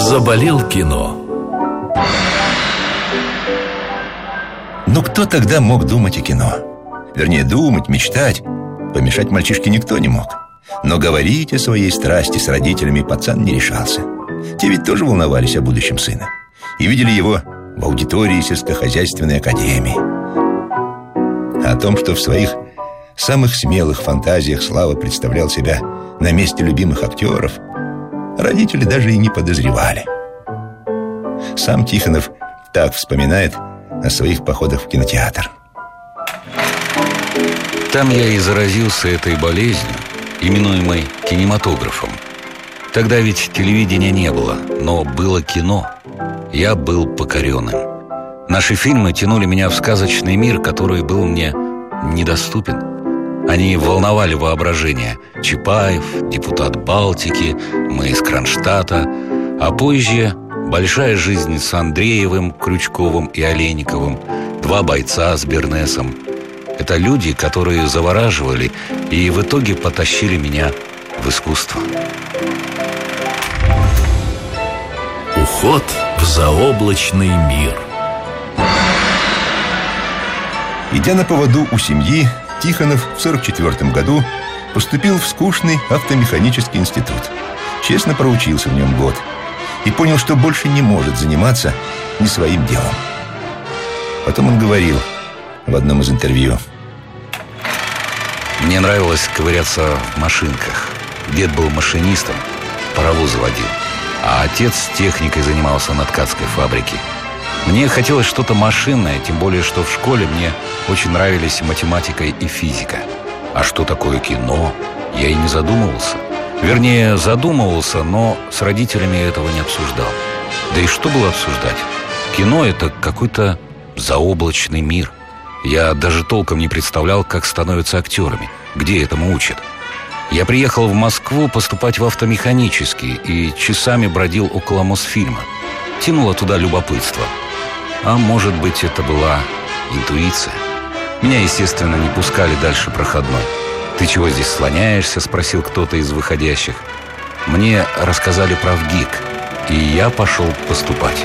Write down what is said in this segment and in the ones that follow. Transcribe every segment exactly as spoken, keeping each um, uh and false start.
Заболел кино. Но кто тогда мог думать о кино? Вернее, думать, мечтать. Помешать мальчишке никто не мог. Но говорить о своей страсти с родителями пацан не решался. Те ведь тоже волновались о будущем сына и видели его в аудитории сельскохозяйственной академии. О том, что в своих самых смелых фантазиях Слава представлял себя на месте любимых актеров, родители даже и не подозревали. Сам Тихонов так вспоминает о своих походах в кинотеатр. Там я и заразился этой болезнью, именуемой кинематографом. Тогда ведь телевидения не было, но было кино. Я был покоренным. Наши фильмы тянули меня в сказочный мир, который был мне недоступен. Они волновали воображение. Чапаев, депутат Балтики, мы из Кронштадта. А позже большая жизнь с Андреевым, Крючковым и Олейниковым. Два бойца с Бернесом. Это люди, которые завораживали и в итоге потащили меня в искусство. Уход в заоблачный мир. Идя на поводу у семьи, Тихонов в сорок четвёртом году поступил в скучный автомеханический институт. Честно проучился в нем год и понял, что больше не может заниматься не своим делом. Потом он говорил в одном из интервью: мне нравилось ковыряться в машинках. Дед был машинистом, паровозы водил, а отец техникой занимался на ткацкой фабрике. Мне хотелось что-то машинное, тем более, что в школе мне очень нравились математика и физика. А что такое кино, я и не задумывался. Вернее, задумывался, но с родителями этого не обсуждал. Да и что было обсуждать? Кино — это какой-то заоблачный мир. Я даже толком не представлял, как становятся актерами, где этому учат. Я приехал в Москву поступать в автомеханический и часами бродил около Мосфильма. Тянуло туда любопытство. А может быть, это была интуиция. Меня, естественно, не пускали дальше проходной. «Ты чего здесь слоняешься?» — спросил кто-то из выходящих. Мне рассказали про ВГИК, и я пошел поступать.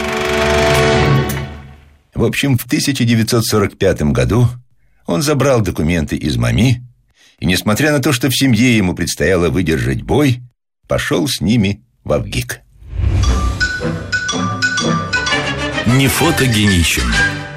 В общем, в тысяча девятьсот сорок пятом году он забрал документы из МАМИ и, несмотря на то, что в семье ему предстояло выдержать бой, пошел с ними во ВГИК. Не фотогеничен.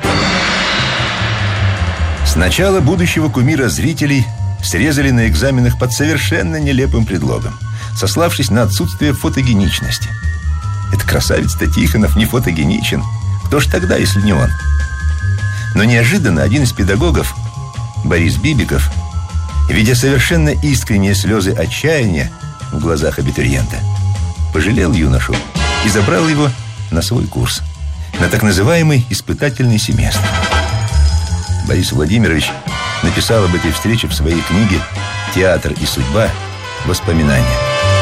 Сначала будущего кумира зрителей срезали на экзаменах под совершенно нелепым предлогом, сославшись на отсутствие фотогеничности. Это красавец-то Тихонов не фотогеничен. Кто ж тогда, если не он? Но неожиданно один из педагогов, Борис Бибиков, видя совершенно искренние слезы отчаяния в глазах абитуриента, пожалел юношу и забрал его на свой курс, на так называемый испытательный семестр. Борис Владимирович написал об этой встрече в своей книге «Театр и судьба. Воспоминания».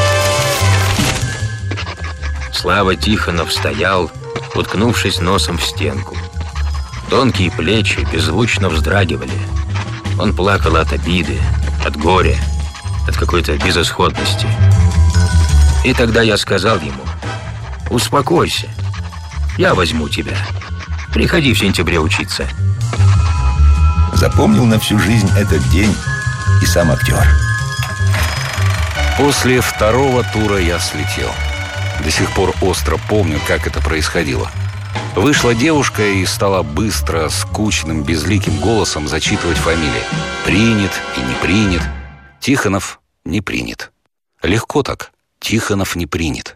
Слава Тихонов стоял, уткнувшись носом в стенку. Тонкие плечи беззвучно вздрагивали. Он плакал от обиды, от горя, от какой-то безысходности. И тогда я сказал ему: успокойся, я возьму тебя. Приходи в сентябре учиться. Запомнил на всю жизнь этот день и сам актер. После второго тура я слетел. До сих пор остро помню, как это происходило. Вышла девушка и стала быстро, скучным, безликим голосом зачитывать фамилии. Принят и не принят. Тихонов не принят. Легко так. Тихонов не принят.